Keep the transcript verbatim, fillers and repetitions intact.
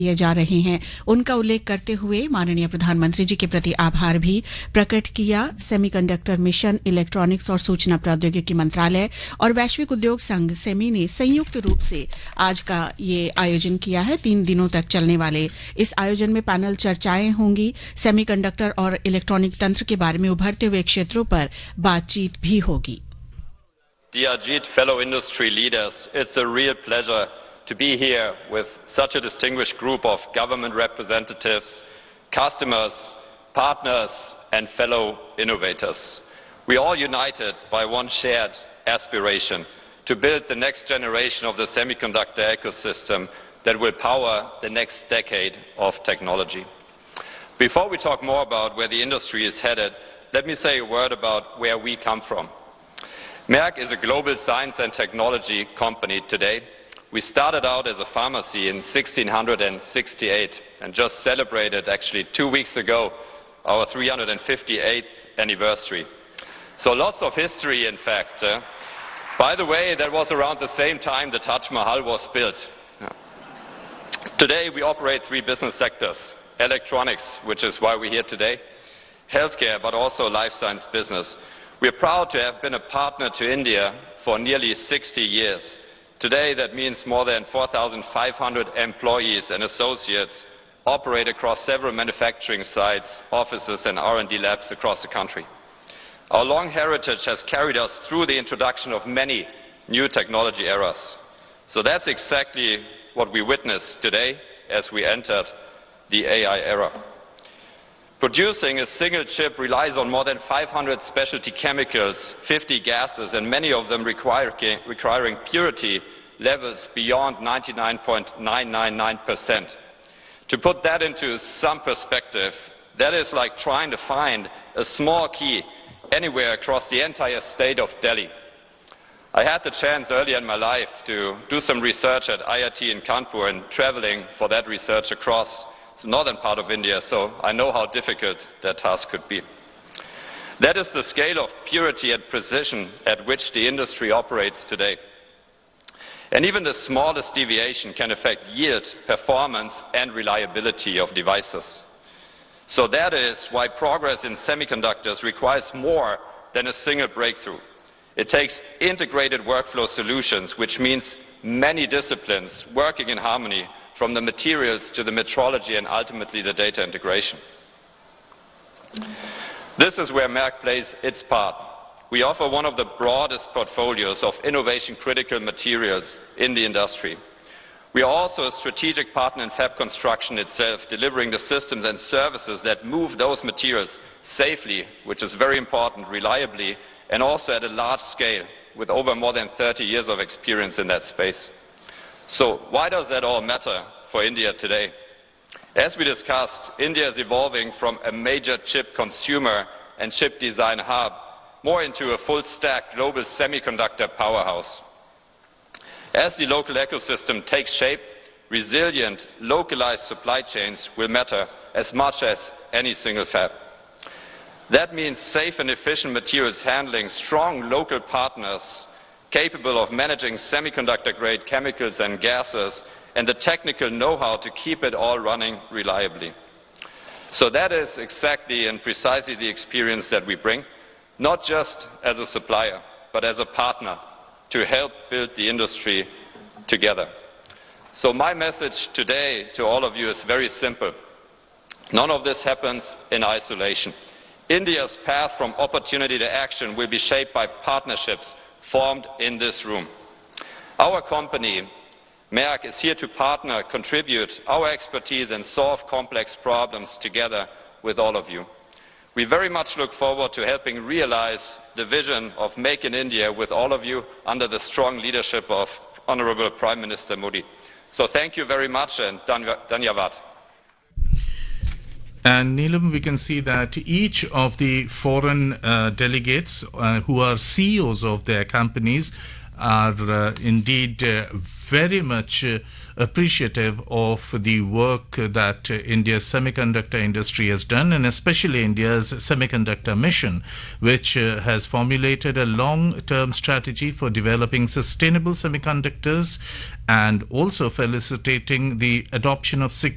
किए जा रहे हैं। उनका उल्लेख करते हुए माननीय प्रधानमंत्री जी के प्रति आभार भी प्रकट किया। सेमीकंडक्टर मिशन, इलेक्ट्रॉनिक्स और सूचना प्रौद्योगिकी मंत्रालय और वैश्विक उद्योग संघ सेमी ने संयुक्त रूप से आज का ये आयोजन किया है। तीन दिनों तक चलने वाले इस आयोजन में पैनल चर्चाएं होंगी। सेमीकंडक्टर और इलेक्ट्रॉनिक तंत्र के बारे में उभरते हुए क्षेत्रों पर बातचीत भी होगी। Dear Ajit, fellow industry leaders, it's a real pleasure to be here with such a distinguished group of government representatives, customers, partners, and fellow innovators. We are all united by one shared aspiration to build the next generation of the semiconductor ecosystem that will power the next decade of technology. Before we talk more about where the industry is headed, let me say a word about where we come from. Merck is a global science and technology company today. We started out as a pharmacy in sixteen sixty-eight and just celebrated, actually two weeks ago, our three hundred fifty-eighth anniversary. So lots of history, in fact. Uh, by the way, that was around the same time the Taj Mahal was built. Yeah. Today we operate three business sectors: electronics, which is why we're here today, healthcare, but also life science business. We're proud to have been a partner to India for nearly sixty years. Today, that means more than four thousand five hundred employees and associates operate across several manufacturing sites, offices, and R and D labs across the country. Our long heritage has carried us through the introduction of many new technology eras. So that's exactly what we witness today as we entered the A I era. Producing a single chip relies on more than five hundred specialty chemicals, fifty gases, and many of them require, requiring purity levels beyond ninety-nine point nine nine nine percent. To put that into some perspective, that is like trying to find a small key anywhere across the entire state of Delhi. I had the chance earlier in my life to do some research at I I T in Kanpur and traveling for that research across the northern part of India, so I know how difficult that task could be. That is the scale of purity and precision at which the industry operates today. And even the smallest deviation can affect yield, performance, and reliability of devices. So that is why progress in semiconductors requires more than a single breakthrough. It takes integrated workflow solutions, which means many disciplines working in harmony, from the materials to the metrology and ultimately the data integration. This is where Merck plays its part. We offer one of the broadest portfolios of innovation-critical materials in the industry. We are also a strategic partner in fab construction itself, delivering the systems and services that move those materials safely, which is very important, reliably, and also at a large scale, with over more than thirty years of experience in that space. So why does that all matter for India today? As we discussed, India is evolving from a major chip consumer and chip design hub more into a full-stack global semiconductor powerhouse. As the local ecosystem takes shape, resilient, localized supply chains will matter as much as any single fab. That means safe and efficient materials handling, strong local partners capable of managing semiconductor-grade chemicals and gases, and the technical know-how to keep it all running reliably. So that is exactly and precisely the experience that we bring, not just as a supplier, but as a partner to help build the industry together. So my message today to all of you is very simple. None of this happens in isolation. India's path from opportunity to action will be shaped by partnerships formed in this room. Our company, Merck, is here to partner, contribute our expertise and solve complex problems together with all of you. We very much look forward to helping realize the vision of Make in India with all of you under the strong leadership of Honorable Prime Minister Modi. So thank you very much and dhanyavad. And Neelam, we can see that each of the foreign uh, delegates uh, who are C E Os of their companies are uh, indeed uh, very much uh, appreciative of the work that uh, India's semiconductor industry has done, and especially India's semiconductor mission, which uh, has formulated a long-term strategy for developing sustainable semiconductors and also felicitating the adoption of secure